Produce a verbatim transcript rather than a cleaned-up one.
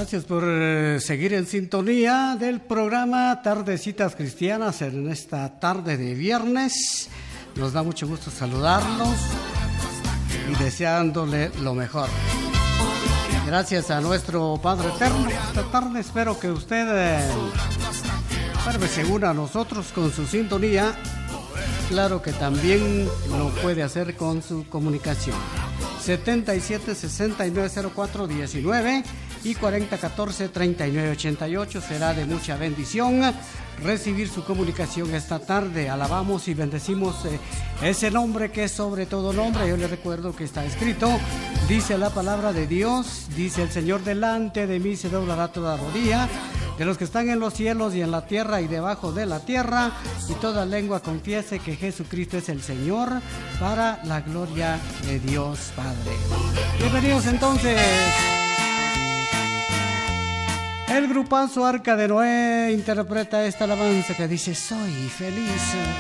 Gracias por eh, seguir en sintonía del programa Tardecitas Cristianas en esta tarde de viernes. Nos da mucho gusto saludarlos y deseándole lo mejor. Gracias a nuestro Padre Eterno. Esta tarde espero que usted eh, se una a nosotros con su sintonía. Claro que también lo puede hacer con su comunicación. setenta y siete sesenta y nueve cero cuatro diecinueve y cuarenta catorce treinta y nueve ochenta y ocho. Será de mucha bendición recibir su comunicación esta tarde. Alabamos y bendecimos eh, ese nombre que es sobre todo nombre. Yo le recuerdo que está escrito, dice la palabra de Dios, dice el Señor: delante de mí se doblará toda rodilla de los que están en los cielos y en la tierra y debajo de la tierra, y toda lengua confiese que Jesucristo es el Señor, para la gloria de Dios Padre. Bienvenidos entonces. El grupazo Arca de Noé interpreta esta alabanza que dice: soy feliz.